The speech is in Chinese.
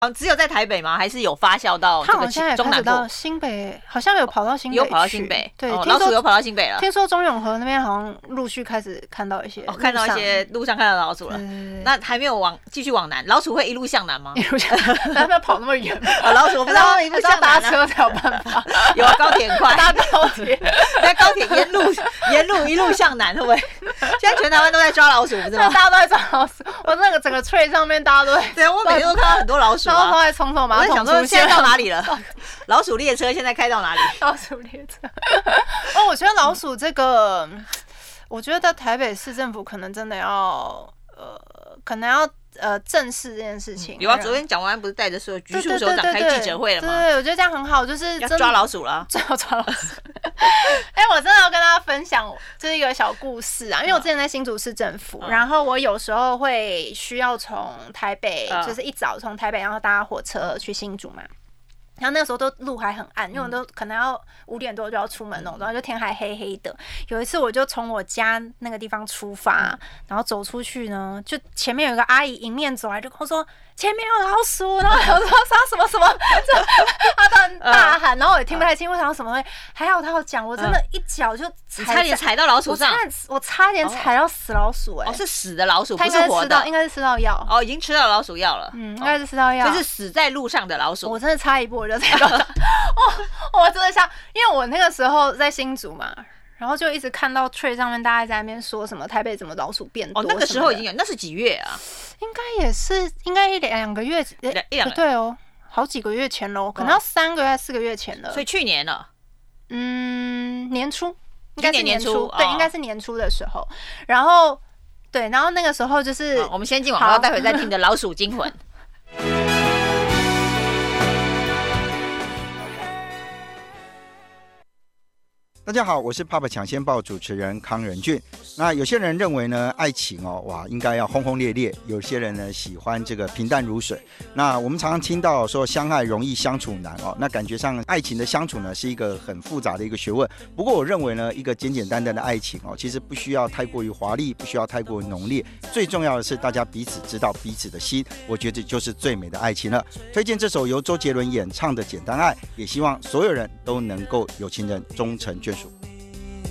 只有在台北吗？还是有发酵到这个中南部？ 到新北，好像有跑到新北， 有跑到新北。 对， 老鼠有跑到新北了。 听说中永和那边好像陆续开始看到一些， 看到一些路上看到老鼠了。那还没有继续往南，老鼠会一路向南吗？ 一路向南，他们跑那么远， 老鼠我不知道一路向南，搭车才有办法。 有高铁很快， 搭高铁， 在高铁沿路一路向南，会不会？现在全台湾都在抓老鼠，不是吗？ 大家都在抓老鼠。我那个整个 tray 上面，大家都在。 对，我每天都看到很多老鼠。 都在匆匆马桶。 我在想说现在到哪里了？老鼠列车现在开到哪里？ 老鼠列车。我觉得老鼠这个，我觉得台北市政府可能真的要正视这件事情。 有啊，昨天蒋万安不是带着所有局处首长开记者会了吗？ 对，我觉得这样很好，就是要抓老鼠了， 要抓老鼠。我真的要跟大家分享这一个小故事啊，因为我之前在新竹市政府，然后我有时候会需要从台北，就是一早从台北然后搭火车去新竹嘛。然后那个时候都路还很暗，因为我都可能要5点多就要出门那种，然后就天还黑黑的。有一次我就从我家那个地方出发，然后走出去呢，就前面有一个阿姨迎面走来，就跟我说前面有老鼠，然后我说什么，她突然大喊，然后我也听不太清，为啥什么东西？还好她有讲，我真的一脚就差点踩到老鼠上， 我差点踩到死老鼠是死的老鼠，不是活的， 应该是吃到药已经吃到老鼠药了， 应该是吃到药， 就是死在路上的老鼠。 我真的差一步我就踩到了，我真的因为我那个时候在新竹嘛。然后就一直看到 tray 上面大家在那边说什么台北怎么老鼠变多， 那个时候已经有，那是几月啊？ 应该1-2个月，对哦，好几个月前喽，可能要3个月、4个月前了。 所以去年了， 年初，应该是年初，对，应该是年初的时候。然后那个时候就是， 我们先进广告，待会再听的老鼠惊魂。 大家好，我是 Pop 抢先报主持人康仁俊。那有些人认为呢，爱情应该要轰轰烈烈；有些人呢喜欢这个平淡如水。那我们常常听到说相爱容易相处难那感觉上爱情的相处呢是一个很复杂的一个学问。不过我认为呢，一个简简单单的爱情其实不需要太过于华丽，不需要太过于浓烈。最重要的是大家彼此知道彼此的心，我觉得就是最美的爱情了。推荐这首由周杰伦演唱的《简单爱》，也希望所有人都能够有情人终成眷属。